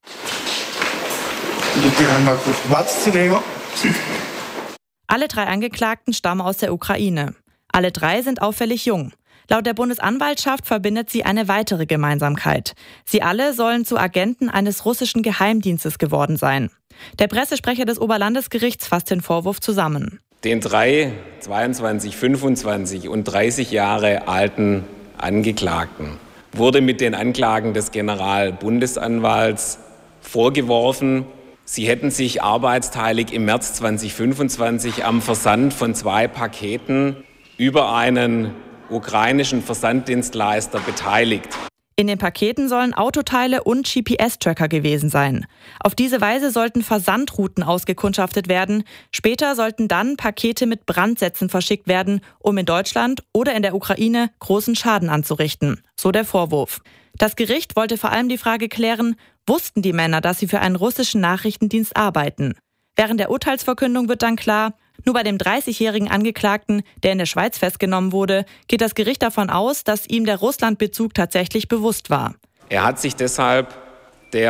Alle drei Angeklagten stammen aus der Ukraine. Alle drei sind auffällig jung. Laut der Bundesanwaltschaft verbindet sie eine weitere Gemeinsamkeit. Sie alle sollen zu Agenten eines russischen Geheimdienstes geworden sein. Der Pressesprecher des Oberlandesgerichts fasst den Vorwurf zusammen. Den drei zweiundzwanzig, fünfundzwanzig und dreißig Jahre alten Angeklagten wurde mit den Anklagen des Generalbundesanwalts vorgeworfen, sie hätten sich arbeitsteilig im März zweitausendfünfundzwanzig am Versand von zwei Paketen über einen ukrainischen Versanddienstleister beteiligt. In den Paketen sollen Autoteile und G P S-Tracker gewesen sein. Auf diese Weise sollten Versandrouten ausgekundschaftet werden. Später sollten dann Pakete mit Brandsätzen verschickt werden, um in Deutschland oder in der Ukraine großen Schaden anzurichten. So der Vorwurf. Das Gericht wollte vor allem die Frage klären, wussten die Männer, dass sie für einen russischen Nachrichtendienst arbeiten? Während der Urteilsverkündung wird dann klar, nur bei dem dreißigjährigen Angeklagten, der in der Schweiz festgenommen wurde, geht das Gericht davon aus, dass ihm der Russlandbezug tatsächlich bewusst war. Er hat sich deshalb der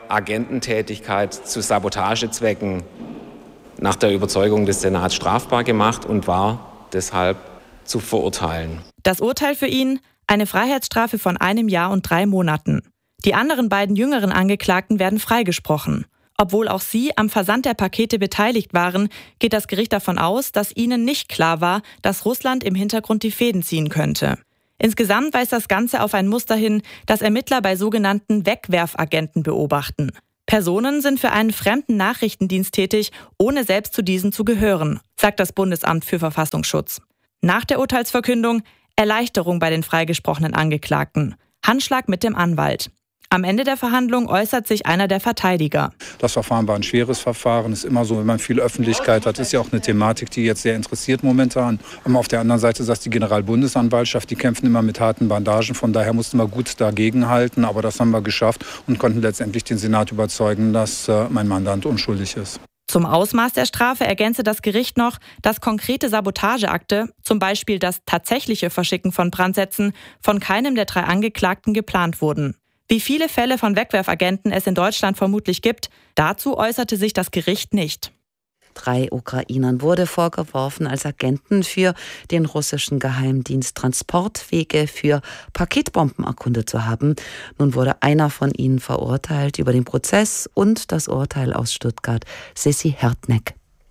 Agententätigkeit zu Sabotagezwecken nach der Überzeugung des Senats strafbar gemacht und war deshalb zu verurteilen. Das Urteil für ihn: eine Freiheitsstrafe von einem Jahr und drei Monaten. Die anderen beiden jüngeren Angeklagten werden freigesprochen. Obwohl auch sie am Versand der Pakete beteiligt waren, geht das Gericht davon aus, dass ihnen nicht klar war, dass Russland im Hintergrund die Fäden ziehen könnte. Insgesamt weist das Ganze auf ein Muster hin, das Ermittler bei sogenannten Wegwerfagenten beobachten. Personen sind für einen fremden Nachrichtendienst tätig, ohne selbst zu diesen zu gehören, sagt das Bundesamt für Verfassungsschutz. Nach der Urteilsverkündung Erleichterung bei den freigesprochenen Angeklagten. Handschlag mit dem Anwalt. Am Ende der Verhandlung äußert sich einer der Verteidiger. Das Verfahren war ein schweres Verfahren. Es ist immer so, wenn man viel Öffentlichkeit hat, ist ja auch eine Thematik, die jetzt sehr interessiert momentan. Und auf der anderen Seite sagt die Generalbundesanwaltschaft, die kämpfen immer mit harten Bandagen. Von daher mussten wir gut dagegenhalten. Aber das haben wir geschafft und konnten letztendlich den Senat überzeugen, dass äh, mein Mandant unschuldig ist. Zum Ausmaß der Strafe ergänzte das Gericht noch, dass konkrete Sabotageakte, zum Beispiel das tatsächliche Verschicken von Brandsätzen, von keinem der drei Angeklagten geplant wurden. Wie viele Fälle von Wegwerfagenten es in Deutschland vermutlich gibt, dazu äußerte sich das Gericht nicht. Drei Ukrainern wurde vorgeworfen, als Agenten für den russischen Geheimdienst Transportwege für Paketbomben erkundet zu haben. Nun wurde einer von ihnen verurteilt. Über den Prozess und das Urteil aus Stuttgart Sissi Hertneck.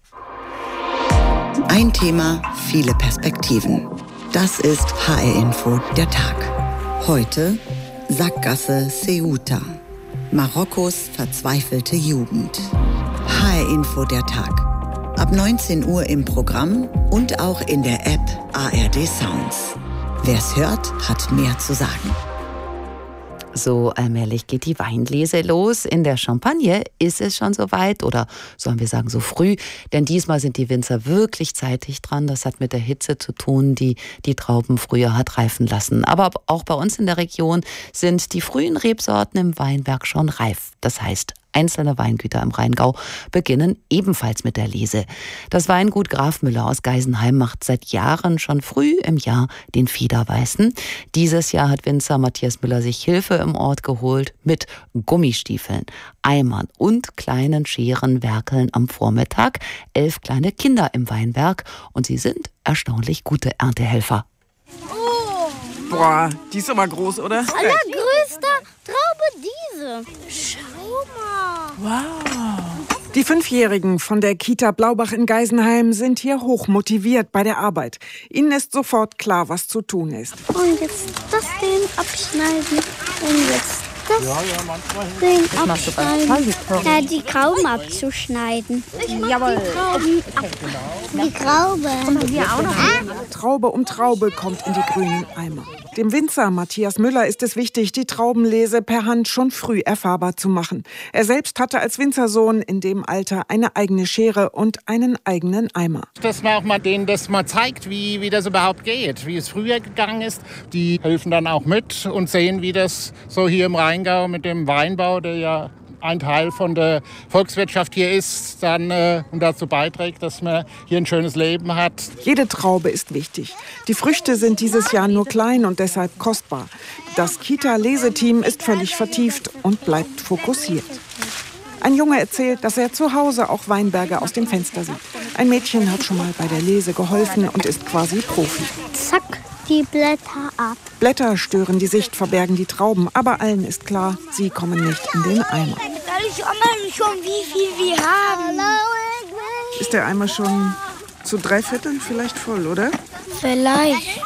Ein Thema, viele Perspektiven. Das ist H R-Info, der Tag. Heute Sackgasse Ceuta. Marokkos verzweifelte Jugend. H R-Info, der Tag. Ab neunzehn Uhr im Programm und auch in der App A R D Sounds. Wer's hört, hat mehr zu sagen. So allmählich geht die Weinlese los. In der Champagne ist es schon soweit, oder sollen wir sagen so früh, denn diesmal sind die Winzer wirklich zeitig dran. Das hat mit der Hitze zu tun, die die Trauben früher hat reifen lassen. Aber auch bei uns in der Region sind die frühen Rebsorten im Weinberg schon reif. Das heißt, einzelne Weingüter im Rheingau beginnen ebenfalls mit der Lese. Das Weingut Graf Müller aus Geisenheim macht seit Jahren schon früh im Jahr den Federweißen. Dieses Jahr hat Winzer Matthias Müller sich Hilfe im Ort geholt mit Gummistiefeln, Eimern und kleinen Scheren werkeln am Vormittag elf kleine Kinder im Weinberg und sie sind erstaunlich gute Erntehelfer. Oh. Boah, die ist aber groß, oder? Allergrößte Traube diese. Schau mal. Wow. Die Fünfjährigen von der Kita Blaubach in Geisenheim sind hier hochmotiviert bei der Arbeit. Ihnen ist sofort klar, was zu tun ist. Und jetzt das Ding abschneiden und jetzt das ja, ja, Ding abschneiden. Ja, die Trauben abzuschneiden. Jawohl. Die Trauben ab. Die Traube. Und wir auch noch. Traube um Traube kommt in die grünen Eimer. Dem Winzer Matthias Müller ist es wichtig, die Traubenlese per Hand schon früh erfahrbar zu machen. Er selbst hatte als Winzersohn in dem Alter eine eigene Schere und einen eigenen Eimer. Dass man auch mal denen das mal zeigt, wie, wie das überhaupt geht, wie es früher gegangen ist. Die helfen dann auch mit und sehen, wie das so hier im Rheingau mit dem Weinbau, der ja ein Teil von der Volkswirtschaft hier ist, dann äh, und dazu beiträgt, dass man hier ein schönes Leben hat. Jede Traube ist wichtig. Die Früchte sind dieses Jahr nur klein und deshalb kostbar. Das Kita-Leseteam ist völlig vertieft und bleibt fokussiert. Ein Junge erzählt, dass er zu Hause auch Weinberge aus dem Fenster sieht. Ein Mädchen hat schon mal bei der Lese geholfen und ist quasi Profi. Zack, die Blätter ab. Blätter stören die Sicht, verbergen die Trauben, aber allen ist klar, sie kommen nicht in den Eimer. Ich ahne schon, wie viel wir haben. Ist der Eimer schon zu drei Vierteln vielleicht voll, oder? Vielleicht.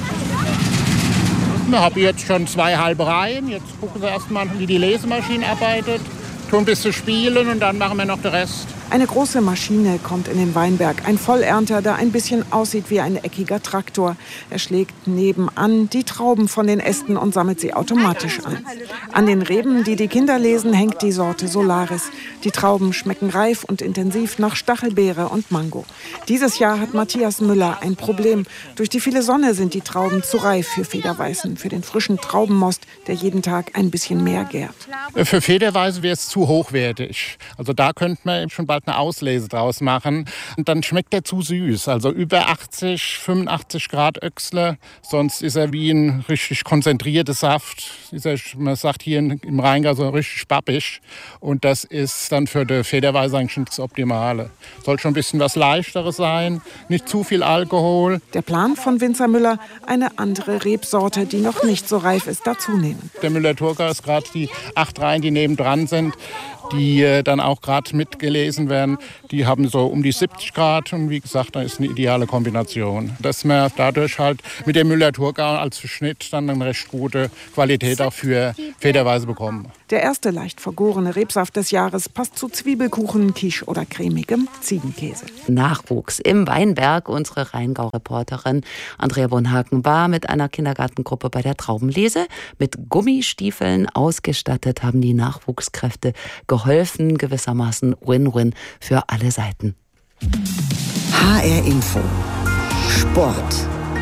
Ich habe jetzt schon zwei halbe Reihen. Jetzt gucken wir erst mal, wie die Lesemaschine arbeitet. Tun ein bisschen spielen und dann machen wir noch den Rest. Eine große Maschine kommt in den Weinberg. Ein Vollernter, der ein bisschen aussieht wie ein eckiger Traktor. Er schlägt nebenan die Trauben von den Ästen und sammelt sie automatisch ein. An den Reben, die die Kinder lesen, hängt die Sorte Solaris. Die Trauben schmecken reif und intensiv nach Stachelbeere und Mango. Dieses Jahr hat Matthias Müller ein Problem. Durch die viele Sonne sind die Trauben zu reif für Federweißen, für den frischen Traubenmost, der jeden Tag ein bisschen mehr gärt. Für Federweißen wäre es zu hochwertig. Also da könnte man schon bald halt eine Auslese draus machen. Und dann schmeckt der zu süß. Also über achtzig, fünfundachtzig Grad Öchsle. Sonst ist er wie ein richtig konzentrierter Saft. Ist er, man sagt hier im Rheingau so richtig pappig. Und das ist dann für die Federweiße eigentlich schon das Optimale. Soll schon ein bisschen was Leichteres sein, nicht zu viel Alkohol. Der Plan von Winzer Müller, eine andere Rebsorte, die noch nicht so reif ist, dazu nehmen. Der Müller-Thurgau ist gerade die acht Reihen, die nebendran sind, die äh, dann auch gerade mitgelesen werden. Die haben so um die siebzig Grad und wie gesagt, da ist eine ideale Kombination. Dass wir dadurch halt mit dem Müller-Thurgau als Verschnitt dann eine recht gute Qualität auch für Federweiße bekommen. Der erste leicht vergorene Rebsaft des Jahres passt zu Zwiebelkuchen, Quiche oder cremigem Ziegenkäse. Nachwuchs im Weinberg. Unsere Rheingau-Reporterin Andrea Bonhagen war mit einer Kindergartengruppe bei der Traubenlese. Mit Gummistiefeln ausgestattet haben die Nachwuchskräfte geholfen. Gewissermaßen Win-Win für alle Seiten. H R Info. Sport.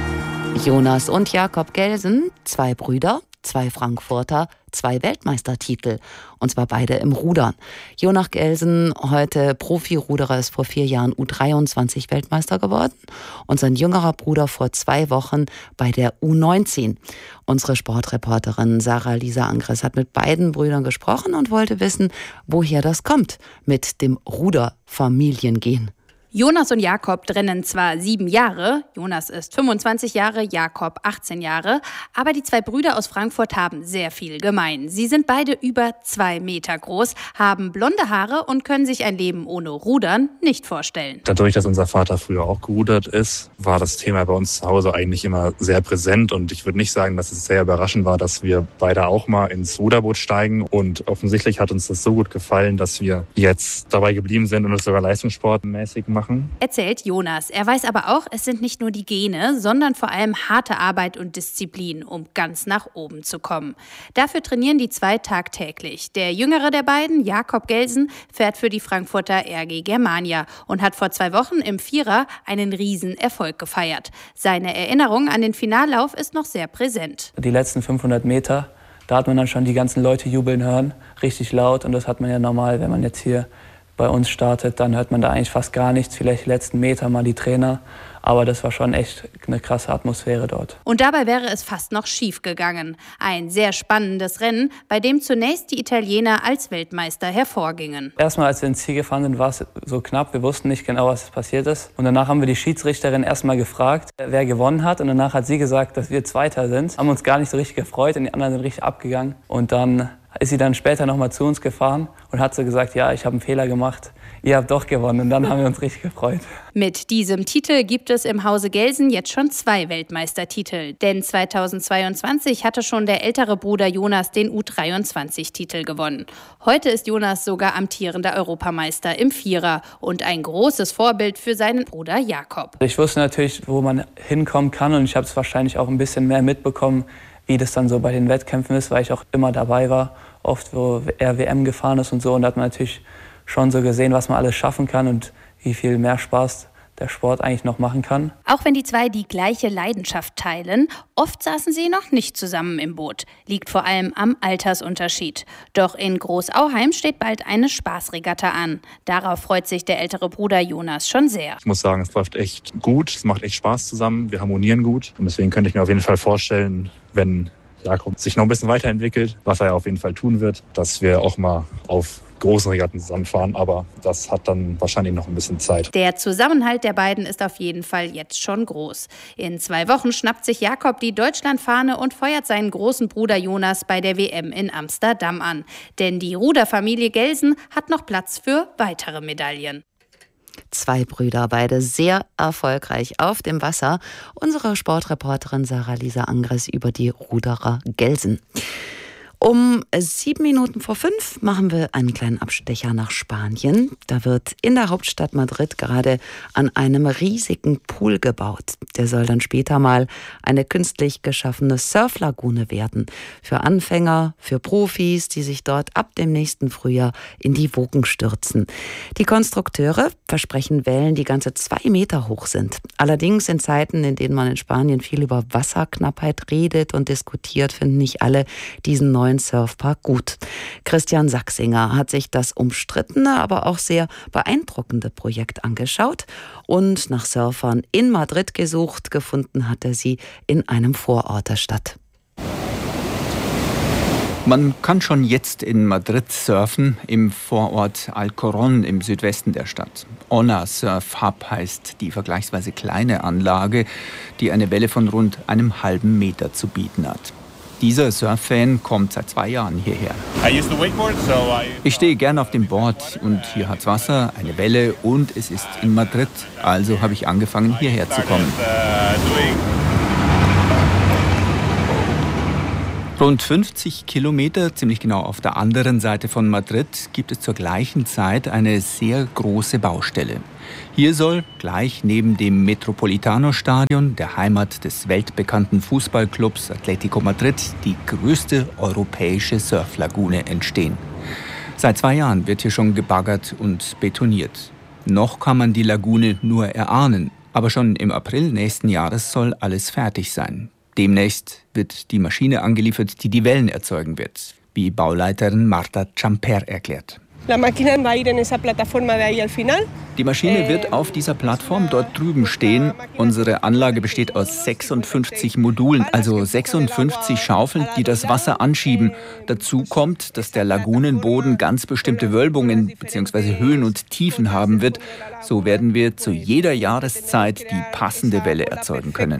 Jonas und Jakob Gelsen, zwei Brüder, zwei Frankfurter, zwei Weltmeistertitel. Und zwar beide im Rudern. Jonas Gelsen, heute Profiruderer, ist vor vier Jahren U dreiundzwanzig Weltmeister geworden. Und sein jüngerer Bruder vor zwei Wochen bei der U neunzehn. Unsere Sportreporterin Sarah Lisa Angres hat mit beiden Brüdern gesprochen und wollte wissen, woher das kommt mit dem Ruderfamiliengehen. Jonas und Jakob trennen zwar sieben Jahre, Jonas ist fünfundzwanzig Jahre, Jakob achtzehn Jahre, aber die zwei Brüder aus Frankfurt haben sehr viel gemein. Sie sind beide über zwei Meter groß, haben blonde Haare und können sich ein Leben ohne Rudern nicht vorstellen. Dadurch, dass unser Vater früher auch gerudert ist, war das Thema bei uns zu Hause eigentlich immer sehr präsent und ich würde nicht sagen, dass es sehr überraschend war, dass wir beide auch mal ins Ruderboot steigen und offensichtlich hat uns das so gut gefallen, dass wir jetzt dabei geblieben sind und es sogar leistungssportmäßig machen. Erzählt Jonas. Er weiß aber auch, es sind nicht nur die Gene, sondern vor allem harte Arbeit und Disziplin, um ganz nach oben zu kommen. Dafür trainieren die zwei tagtäglich. Der jüngere der beiden, Jakob Gelsen, fährt für die Frankfurter R G Germania und hat vor zwei Wochen im Vierer einen Riesenerfolg gefeiert. Seine Erinnerung an den Finallauf ist noch sehr präsent. Die letzten fünfhundert Meter, da hat man dann schon die ganzen Leute jubeln hören, richtig laut. Und das hat man ja normal, wenn man jetzt hier bei uns startet, dann hört man da eigentlich fast gar nichts, vielleicht die letzten Meter mal die Trainer, aber das war schon echt eine krasse Atmosphäre dort. Und dabei wäre es fast noch schief gegangen. Ein sehr spannendes Rennen, bei dem zunächst die Italiener als Weltmeister hervorgingen. Erstmal, als wir ins Ziel gefahren sind, war es so knapp, wir wussten nicht genau, was passiert ist. Und danach haben wir die Schiedsrichterin erstmal gefragt, wer gewonnen hat. Und danach hat sie gesagt, dass wir Zweiter sind. Haben uns gar nicht so richtig gefreut und die anderen sind richtig abgegangen. Und dann ist sie dann später nochmal zu uns gefahren und hat so gesagt, ja, ich habe einen Fehler gemacht, ihr habt doch gewonnen. Und dann haben wir uns richtig gefreut. Mit diesem Titel gibt es im Hause Gelsen jetzt schon zwei Weltmeistertitel. Denn zweitausendzweiundzwanzig hatte schon der ältere Bruder Jonas den U dreiundzwanzig-Titel gewonnen. Heute ist Jonas sogar amtierender Europameister im Vierer und ein großes Vorbild für seinen Bruder Jakob. Ich wusste natürlich, wo man hinkommen kann und ich habe es wahrscheinlich auch ein bisschen mehr mitbekommen, wie das dann so bei den Wettkämpfen ist, weil ich auch immer dabei war, oft wo er W M gefahren ist und so. Und da hat man natürlich schon so gesehen, was man alles schaffen kann und wie viel mehr Spaß der Sport eigentlich noch machen kann. Auch wenn die zwei die gleiche Leidenschaft teilen, oft saßen sie noch nicht zusammen im Boot. Liegt vor allem am Altersunterschied. Doch in Großauheim steht bald eine Spaßregatta an. Darauf freut sich der ältere Bruder Jonas schon sehr. Ich muss sagen, es läuft echt gut, es macht echt Spaß zusammen, wir harmonieren gut. Und deswegen könnte ich mir auf jeden Fall vorstellen, wenn Jakob sich noch ein bisschen weiterentwickelt, was er auf jeden Fall tun wird, dass wir auch mal auf großen Regatten zusammenfahren, aber das hat dann wahrscheinlich noch ein bisschen Zeit. Der Zusammenhalt der beiden ist auf jeden Fall jetzt schon groß. In zwei Wochen schnappt sich Jakob die Deutschlandfahne und feuert seinen großen Bruder Jonas bei der W M in Amsterdam an. Denn die Ruderfamilie Gelsen hat noch Platz für weitere Medaillen. Zwei Brüder, beide sehr erfolgreich auf dem Wasser. Unsere Sportreporterin Sarah Lisa Angres über die Ruderer Gelsen. Um sieben Minuten vor fünf machen wir einen kleinen Abstecher nach Spanien. Da wird in der Hauptstadt Madrid gerade an einem riesigen Pool gebaut. Der soll dann später mal eine künstlich geschaffene Surflagune werden. Für Anfänger, für Profis, die sich dort ab dem nächsten Frühjahr in die Wogen stürzen. Die Konstrukteure versprechen Wellen, die ganze zwei Meter hoch sind. Allerdings in Zeiten, in denen man in Spanien viel über Wasserknappheit redet und diskutiert, finden nicht alle diesen neuen neuen Surfpark gut. Christian Sachsinger hat sich das umstrittene, aber auch sehr beeindruckende Projekt angeschaut und nach Surfern in Madrid gesucht. Gefunden hat er sie in einem Vorort der Stadt. Man kann schon jetzt in Madrid surfen, im Vorort Alcorcón im Südwesten der Stadt. Ona Surf Hub heißt die vergleichsweise kleine Anlage, die eine Welle von rund einem halben Meter zu bieten hat. Dieser Surf-Fan kommt seit zwei Jahren hierher. Ich stehe gern auf dem Board und hier hat's Wasser, eine Welle und es ist in Madrid. Also habe ich angefangen, hierher zu kommen. Rund fünfzig Kilometer, ziemlich genau auf der anderen Seite von Madrid, gibt es zur gleichen Zeit eine sehr große Baustelle. Hier soll gleich neben dem Metropolitano-Stadion, der Heimat des weltbekannten Fußballclubs Atlético Madrid, die größte europäische Surflagune entstehen. Seit zwei Jahren wird hier schon gebaggert und betoniert. Noch kann man die Lagune nur erahnen, aber schon im April nächsten Jahres soll alles fertig sein. Demnächst wird die Maschine angeliefert, die die Wellen erzeugen wird, wie Bauleiterin Marta Champer erklärt. Die Maschine wird auf dieser Plattform dort drüben stehen. Unsere Anlage besteht aus sechsundfünfzig Modulen, also sechsundfünfzig Schaufeln, die das Wasser anschieben. Dazu kommt, dass der Lagunenboden ganz bestimmte Wölbungen bzw. Höhen und Tiefen haben wird. So werden wir zu jeder Jahreszeit die passende Welle erzeugen können.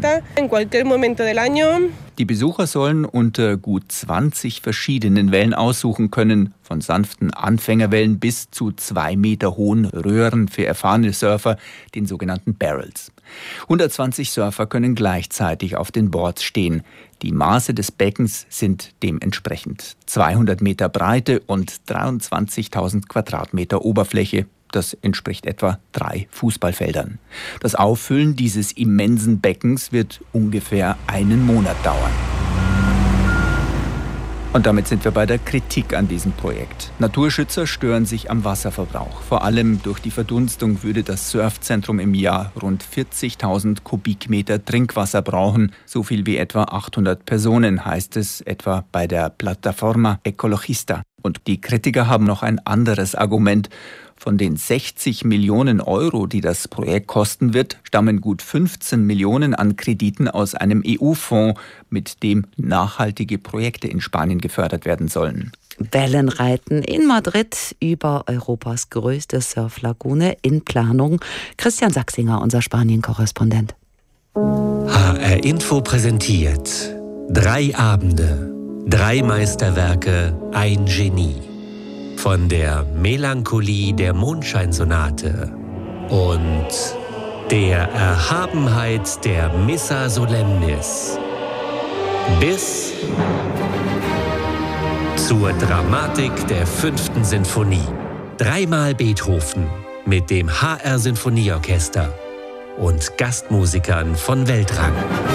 Die Besucher sollen unter gut zwanzig verschiedenen Wellen aussuchen können, von sanften Anfängerwellen bis zu zwei Meter hohen Röhren für erfahrene Surfer, den sogenannten Barrels. hundertzwanzig Surfer können gleichzeitig auf den Boards stehen. Die Maße des Beckens sind dementsprechend zweihundert Meter Breite und dreiundzwanzigtausend Quadratmeter Oberfläche. Das entspricht etwa drei Fußballfeldern. Das Auffüllen dieses immensen Beckens wird ungefähr einen Monat dauern. Und damit sind wir bei der Kritik an diesem Projekt. Naturschützer stören sich am Wasserverbrauch. Vor allem durch die Verdunstung würde das Surfzentrum im Jahr rund vierzigtausend Kubikmeter Trinkwasser brauchen. So viel wie etwa achthundert Personen, heißt es etwa bei der Plataforma Ecologista. Und die Kritiker haben noch ein anderes Argument. Von den sechzig Millionen Euro, die das Projekt kosten wird, stammen gut fünfzehn Millionen an Krediten aus einem E U-Fonds, mit dem nachhaltige Projekte in Spanien gefördert werden sollen. Wellenreiten in Madrid über Europas größte Surflagune in Planung. Christian Sachsinger, unser Spanien-Korrespondent. H R Info präsentiert drei Abende, drei Meisterwerke, ein Genie. Von der Melancholie der Mondscheinsonate und der Erhabenheit der Missa Solemnis bis zur Dramatik der fünften Sinfonie. Dreimal Beethoven mit dem H R Sinfonieorchester und Gastmusikern von Weltrang.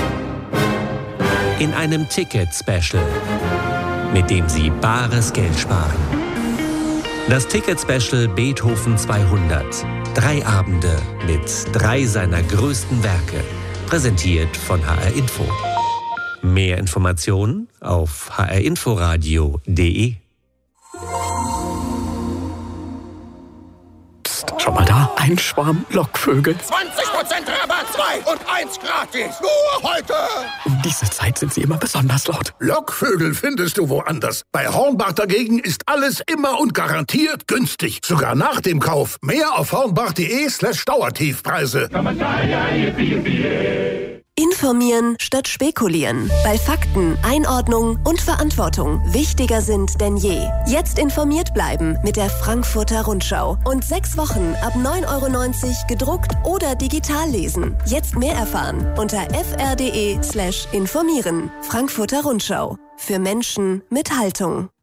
In einem Ticket-Special, mit dem Sie bares Geld sparen. Das Ticket-Special Beethoven zweihundert. Drei Abende mit drei seiner größten Werke. Präsentiert von H R Info. Mehr Informationen auf h r inforadio punkt d e. Psst, schau mal da, ein Schwarm Lockvögel. zwanzig Prozent Rabatt, zwei und eins gratis. Nur heute. Um diese Zeit sind sie immer besonders laut. Lockvögel findest du woanders. Bei Hornbach dagegen ist alles immer und garantiert günstig. Sogar nach dem Kauf. Mehr auf hornbach.de slash Dauertiefpreise. Informieren statt spekulieren. Bei Fakten, Einordnung und Verantwortung wichtiger sind denn je. Jetzt informiert bleiben mit der Frankfurter Rundschau. Und sechs Wochen ab neun Euro neunzig gedruckt oder digital lesen. Jetzt mehr erfahren unter fr.de slash informieren. Frankfurter Rundschau. Für Menschen mit Haltung.